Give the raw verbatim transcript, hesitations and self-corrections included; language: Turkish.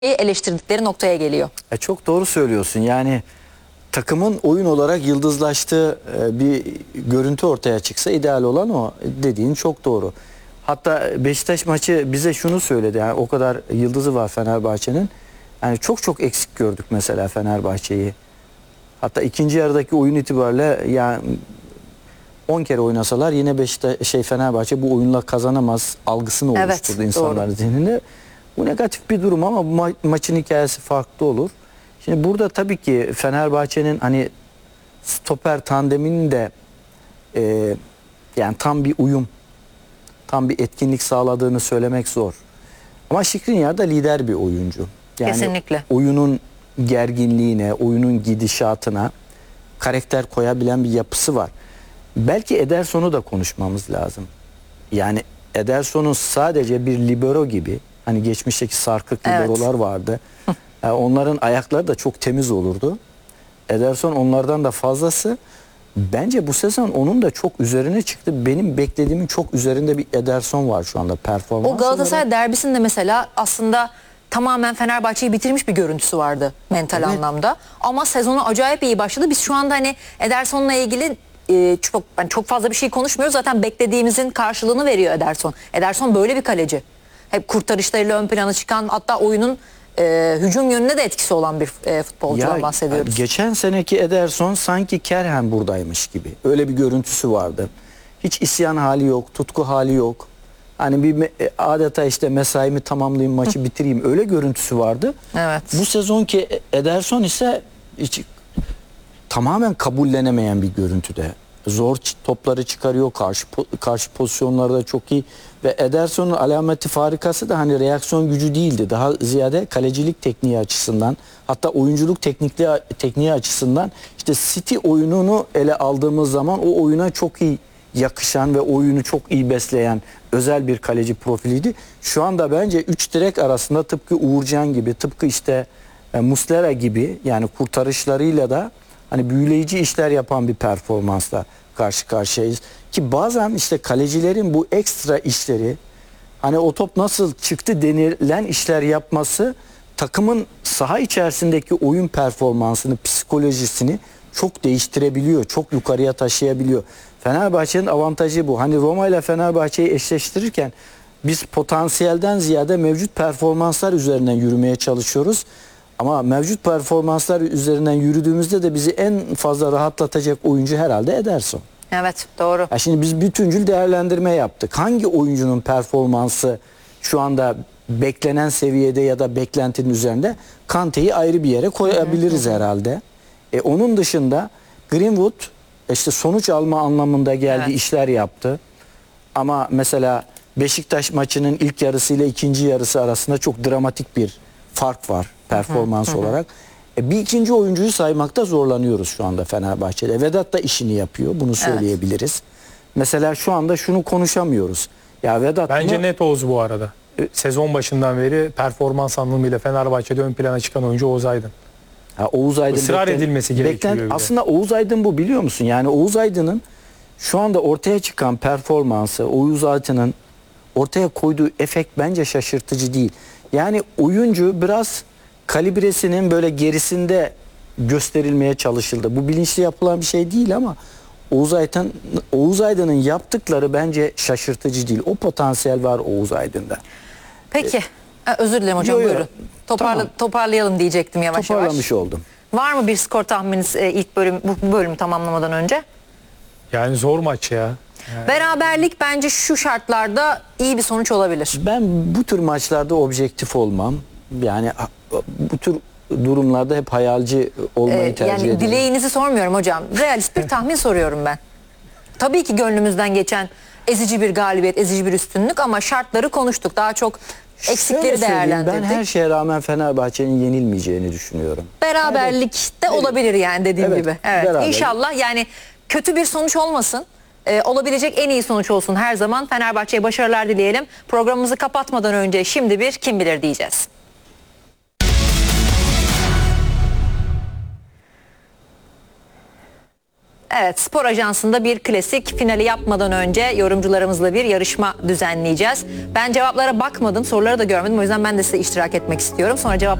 eleştirdikleri noktaya geliyor. E çok doğru söylüyorsun. Yani takımın oyun olarak yıldızlaştığı e, bir görüntü ortaya çıksa ideal olan o. Dediğin çok doğru. Hatta Beşiktaş maçı bize şunu söyledi. Yani o kadar yıldızı var Fenerbahçe'nin. Yani çok çok eksik gördük mesela Fenerbahçe'yi. Hatta ikinci yarıdaki oyun itibariyle yani on kere oynasalar yine Beşiktaş şey Fenerbahçe bu oyunla kazanamaz algısını oluşturdu Evet, insanların zihninde. Bu negatif bir durum ama bu ma maçın hikayesi farklı olur. Şimdi burada tabii ki Fenerbahçe'nin hani stoper tandeminin de e, yani tam bir uyum, tam bir etkinlik sağladığını söylemek zor. Ama Skriniar da lider bir oyuncu. Yani Kesinlikle. oyunun gerginliğine, oyunun gidişatına karakter koyabilen bir yapısı var. Belki Ederson'u da konuşmamız lazım. Yani Ederson'un sadece bir libero gibi, hani geçmişteki sarkık Evet. liberolar vardı. Yani onların ayakları da çok temiz olurdu. Ederson onlardan da fazlası. Bence bu sezon onun da çok üzerine çıktı. Benim beklediğimin çok üzerinde bir Ederson var şu anda performans O Galatasaray olarak. derbisinde mesela aslında tamamen Fenerbahçe'yi bitirmiş bir görüntüsü vardı mental Evet. anlamda. Ama sezonu acayip iyi başladı. Biz şu anda hani Ederson'la ilgili e, çok yani çok fazla bir şey konuşmuyoruz. Zaten beklediğimizin karşılığını veriyor Ederson. Ederson böyle bir kaleci. Hep kurtarışlarıyla ön plana çıkan, hatta oyunun e, hücum yönüne de etkisi olan bir e, futbolcudan Ya, bahsediyoruz. geçen seneki Ederson sanki Kerhen buradaymış gibi. Öyle bir görüntüsü vardı. Hiç isyan hali yok, tutku hali yok. Hani bir me- adeta işte mesaimi tamamlayayım, maçı bitireyim. Öyle görüntüsü vardı. Evet. Bu sezonki Ederson ise hiç tamamen kabullenemeyen bir görüntüde. Zor ç- topları çıkarıyor, karşı po- karşı pozisyonlarda çok iyi ve Ederson'un alameti farikası da hani reaksiyon gücü değildi. Daha ziyade kalecilik tekniği açısından, hatta oyunculuk teknikli tekniği açısından işte City oyununu ele aldığımız zaman o oyuna çok iyi yakışan ve oyunu çok iyi besleyen özel bir kaleci profiliydi. Şu anda bence üç direk arasında tıpkı Uğurcan gibi, tıpkı işte e, Muslera gibi, yani kurtarışlarıyla da hani büyüleyici işler yapan bir performansla karşı karşıyayız. Ki bazen işte kalecilerin bu ekstra işleri, hani o top nasıl çıktı denilen işler yapması takımın saha içerisindeki oyun performansını, psikolojisini çok değiştirebiliyor. Çok yukarıya taşıyabiliyor. Fenerbahçe'nin avantajı bu. Hani Roma ile Fenerbahçe'yi eşleştirirken biz potansiyelden ziyade mevcut performanslar üzerinden yürümeye çalışıyoruz. Ama mevcut performanslar üzerinden yürüdüğümüzde de bizi en fazla rahatlatacak oyuncu herhalde Ederson. Evet, doğru. Ya şimdi biz bütüncül değerlendirme yaptık. Hangi oyuncunun performansı şu anda beklenen seviyede ya da beklentinin üzerinde? Kante'yi ayrı bir yere koyabiliriz herhalde. E, onun dışında Greenwood işte sonuç alma anlamında geldi, Evet. işler yaptı. Ama mesela Beşiktaş maçının ilk yarısı ile ikinci yarısı arasında çok dramatik bir fark var performans hı hı. olarak. E, bir ikinci oyuncuyu saymakta zorlanıyoruz şu anda Fenerbahçe'de. Vedat da işini yapıyor, bunu söyleyebiliriz. Evet. Mesela şu anda şunu konuşamıyoruz. Ya Vedat Bence bunu... net Oğuz bu arada. E, Sezon başından beri performans anlamıyla Fenerbahçe'de ön plana çıkan oyuncu Oğuz Aydın. Ha, Oğuz Aydın Israr beklen, edilmesi gerekiyor. Beklen, aslında Oğuz Aydın bu, biliyor musun? Yani Oğuz Aydın'ın şu anda ortaya çıkan performansı, Oğuz Aydın'ın ortaya koyduğu efekt bence şaşırtıcı değil. Yani oyuncu biraz kalibresinin böyle gerisinde gösterilmeye çalışıldı. Bu bilinçli yapılan bir şey değil ama Oğuz Aydın, Oğuz Aydın'ın yaptıkları bence şaşırtıcı değil. O potansiyel var Oğuz Aydın'da. Peki. Ee, özür dilerim hocam, yo, yo. buyurun. Toparla, Tamam. Toparlayalım diyecektim yavaş Toparlamış yavaş. oldum. Var mı bir skor tahmininiz e, ilk bölüm, bu bölümü tamamlamadan önce? Yani zor maç ya. Yani... Beraberlik bence şu şartlarda iyi bir sonuç olabilir. Ben bu tür maçlarda objektif olmam. Yani bu tür durumlarda hep hayalci olmayı Ee, tercih yani ederim. dileğinizi sormuyorum hocam. Realist bir tahmin soruyorum ben. Tabii ki gönlümüzden geçen ezici bir galibiyet, ezici bir üstünlük ama şartları konuştuk. Daha çok Şöyle eksikleri söyleyeyim, değerlendirdik. ben her şeye rağmen Fenerbahçe'nin yenilmeyeceğini düşünüyorum. Beraberlik de Evet. olabilir yani, dediğim Evet, gibi. Evet. beraberlik. İnşallah yani kötü bir sonuç olmasın. Ee, olabilecek en iyi sonuç olsun her zaman. Fenerbahçe'ye başarılar dileyelim. Programımızı kapatmadan önce şimdi bir kim bilir diyeceğiz. Evet, Spor Ajansı'nda bir klasik, finali yapmadan önce yorumcularımızla bir yarışma düzenleyeceğiz. Ben cevaplara bakmadım, soruları da görmedim. O yüzden ben de size iştirak etmek istiyorum. Sonra cevap